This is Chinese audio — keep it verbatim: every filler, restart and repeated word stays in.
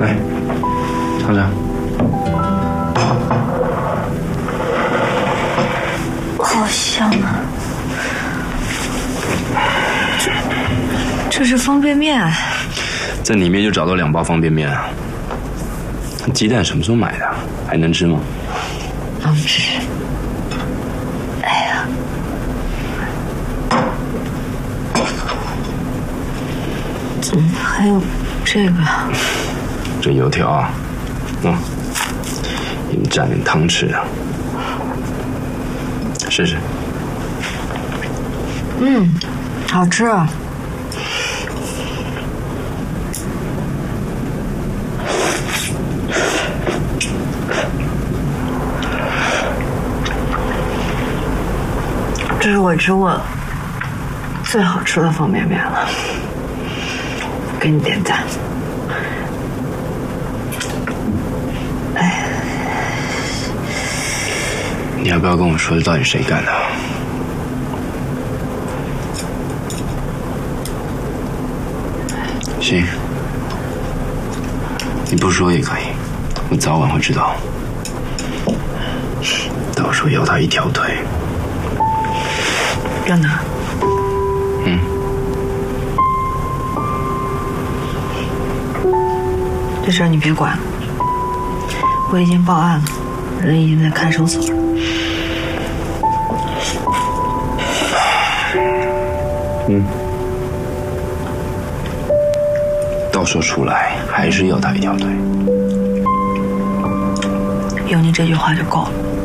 来，尝尝。 好香啊！这这是方便面， 在里面就找到两包方便面啊。鸡蛋什么时候买的？还能吃吗？ 能吃。哎呀，怎么还有这个？ 这油条啊，嗯，给你蘸点汤吃啊。试试。 嗯，好吃。这是我吃过最好吃的方便面了，给你点赞。哎， 你要不要跟我说，这到底谁干的？行，你不说也可以，我早晚会知道。到时候要他一条腿。 真的？ 嗯。 这事儿你别管，我已经报案了，人已经在看守所了。 嗯。到时候出来还是要他一条腿。 有你这句话就够了。